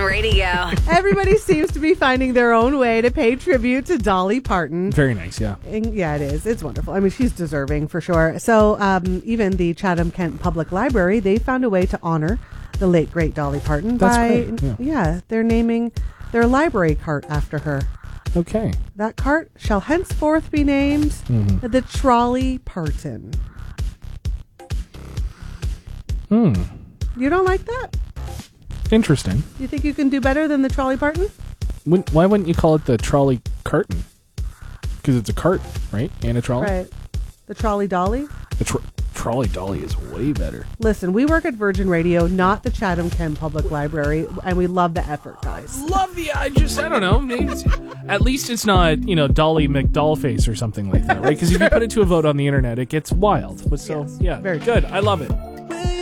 Radio. Everybody seems to be finding their own way to pay tribute to Dolly Parton. Very nice, yeah. And yeah, it is. It's wonderful. I mean, she's deserving for sure. So even the Chatham-Kent Public Library, they found a way to honor the late, great Dolly Parton That's great. Yeah, they're naming their library cart after her. Okay. That cart shall henceforth be named the Trolley Parton. You don't like that? Interesting. You think you can do better than the Trolley Parton? Why wouldn't you call it the trolley carton? Because it's a cart, right? And a trolley? Right. The Trolley Dolly? The trolley dolly is way better. Listen, we work at Virgin Radio, not the Chatham-Kent Public Library, and we love the effort, guys. I don't know. Maybe at least it's not, Dolly McDollface or something like that, right? Because if you put it to a vote on the internet, it gets wild. So, Yes. yeah, Very good. I love it.